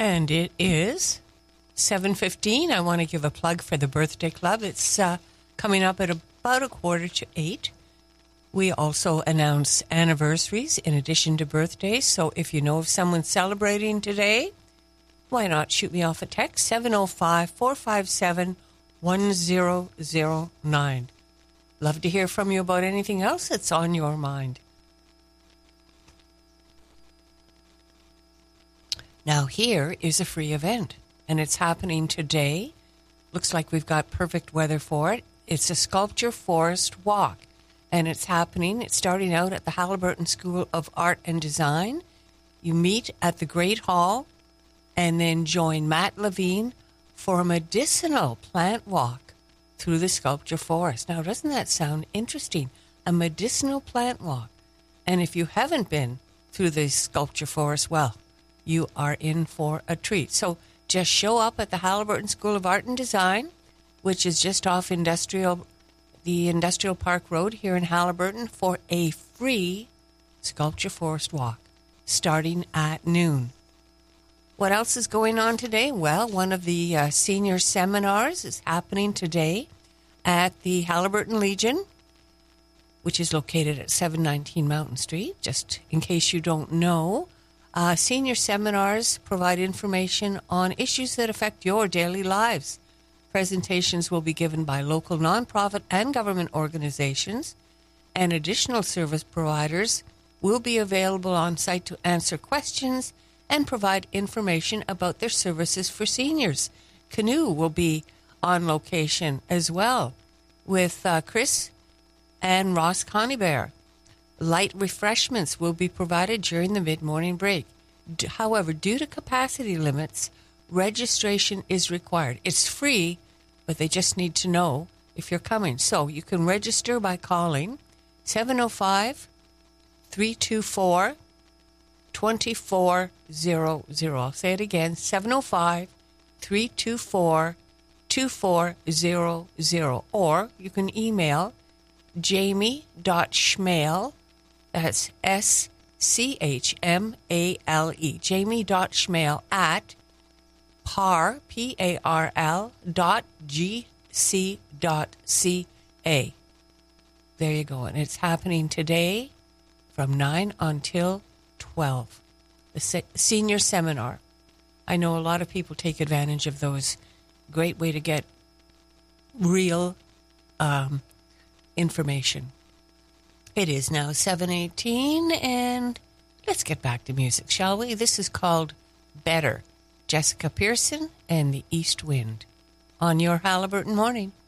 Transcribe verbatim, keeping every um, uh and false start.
And it is seven fifteen. I want to give a plug for the Birthday Club. It's uh, coming up at about a quarter to eight. We also announce anniversaries in addition to birthdays. So if you know of someone celebrating today, why not shoot me off a text, seven oh five, four five seven, one oh oh nine. Love to hear from you about anything else that's on your mind. Now here is a free event, and it's happening today. Looks like we've got perfect weather for it. It's a sculpture forest walk, and it's happening. It's starting out at the Haliburton School of Art and Design. You meet at the Great Hall and then join Matt Levine for a medicinal plant walk through the sculpture forest. Now, doesn't that sound interesting? A medicinal plant walk. And if you haven't been through the sculpture forest, well, you are in for a treat. So just show up at the Haliburton School of Art and Design, which is just off industrial, the Industrial Park Road here in Haliburton, for a free sculpture forest walk starting at noon. What else is going on today? Well, one of the uh, senior seminars is happening today at the Haliburton Legion, which is located at seven nineteen Mountain Street, just in case you don't know. Uh, senior seminars provide information on issues that affect your daily lives. Presentations will be given by local nonprofit and government organizations, and additional service providers will be available on site to answer questions and provide information about their services for seniors. Canoe will be on location as well with uh, Chris and Ross Conybeare. Light refreshments will be provided during the mid-morning break. D- however, due to capacity limits, registration is required. It's free, but they just need to know if you're coming. So you can register by calling seven oh five, three two four, two four zero zero. I'll say it again, seven oh five, three two four, two four zero zero. Or you can email jamie.schmale, that's S C H M A L E, jamie.schmale at par, P A R L, dot G C dot C A. There you go. And it's happening today from nine until twelve. The se- senior seminar. I know a lot of people take advantage of those. Great way to get real um, information. It is now seven eighteen, and let's get back to music, shall we? This is called Better. Jessica Pearson and the East Wind on your Haliburton Morning.